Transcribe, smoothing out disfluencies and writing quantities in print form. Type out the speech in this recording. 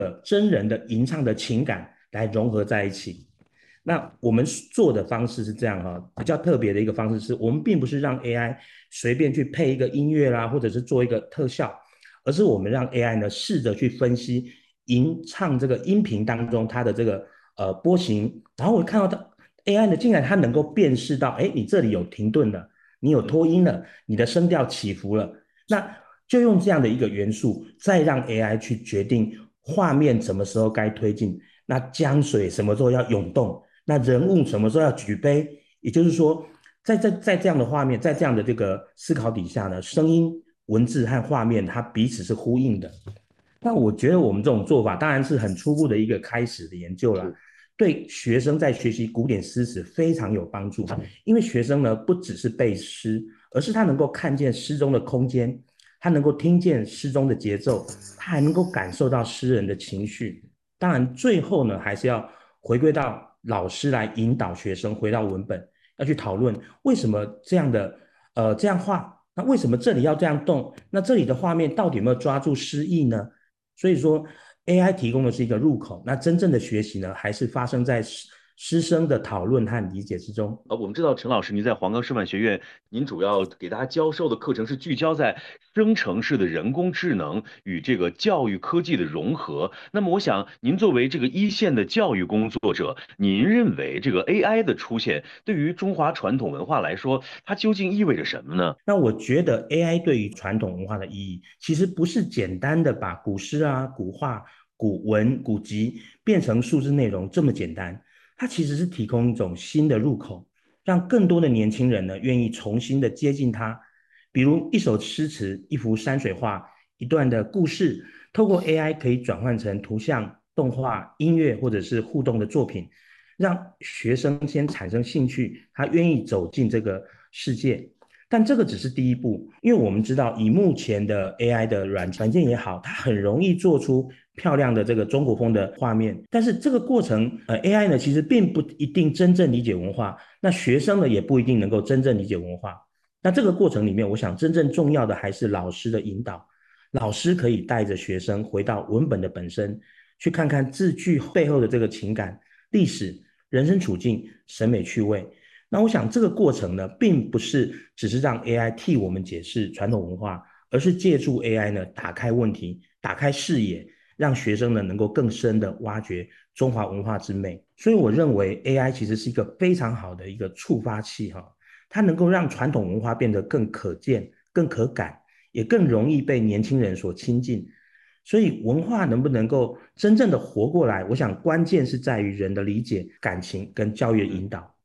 真人的吟唱的情感来融合在一起。那我们做的方式是这样哈，比较特别的一个方式是我们并不是让 AI 随便去配一个音乐啦，或者是做一个特效，而是我们让 AI 呢试着去分析吟唱这个音频当中它的这个波形，然后我看到它 AI 呢竟然它能够辨识到，哎，你这里有停顿了，你有拖音了，你的声调起伏了，那就用这样的一个元素，再让 AI 去决定画面什么时候该推进，那江水什么时候要涌动。那人物什么时候要举杯？也就是说，在这样的画面，在这样的这个思考底下呢，声音、文字和画面它彼此是呼应的。那我觉得我们这种做法当然是很初步的一个开始的研究啦，对学生在学习古典诗词非常有帮助。因为学生呢不只是背诗，而是他能够看见诗中的空间，他能够听见诗中的节奏，他还能够感受到诗人的情绪。当然，最后呢还是要回归到老师来引导学生回到文本，要去讨论为什么这样的这样画，那为什么这里要这样动？那这里的画面到底有没有抓住诗意呢？所以说，AI 提供的是一个入口，那真正的学习呢，还是发生在师生的讨论和理解之中。 我们知道陈老师您在黄冈师范学院，您主要给大家教授的课程是聚焦在生成式的人工智能与这个教育科技的融合。那么，我想您作为这个一线的教育工作者，您认为这个 AI 的出现对于中华传统文化来说，它究竟意味着什么呢？ 那我觉得 AI 对于传统文化的意义，其实不是简单的把古诗啊、古画、古文、古籍变成数字内容这么简单，它其实是提供一种新的入口，让更多的年轻人呢愿意重新的接近它。比如一首诗词、一幅山水画、一段的故事，透过 AI 可以转换成图像、动画、音乐或者是互动的作品，让学生先产生兴趣，他愿意走进这个世界。但这个只是第一步，因为我们知道，以目前的 AI 的软件也好，它很容易做出漂亮的这个中国风的画面。但是这个过程，AI 呢其实并不一定真正理解文化，那学生呢也不一定能够真正理解文化。那这个过程里面，我想真正重要的还是老师的引导。老师可以带着学生回到文本的本身，去看看字句背后的这个情感、历史、人生处境、审美趣味。那我想这个过程呢，并不是只是让 AI 替我们解释传统文化，而是借助 AI 呢，打开问题，打开视野，让学生呢能够更深的挖掘中华文化之美。所以我认为 AI 其实是一个非常好的一个触发器哈，它能够让传统文化变得更可见、更可感，也更容易被年轻人所亲近。所以文化能不能够真正的活过来，我想关键是在于人的理解、感情跟教育的引导。